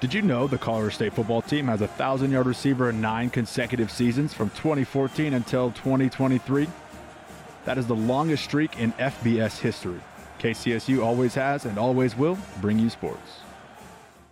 Did you know the Colorado State football team has a 1,000-yard receiver in 9 consecutive seasons from 2014 until 2023? That is the longest streak in FBS history. KCSU always has and always will bring you sports.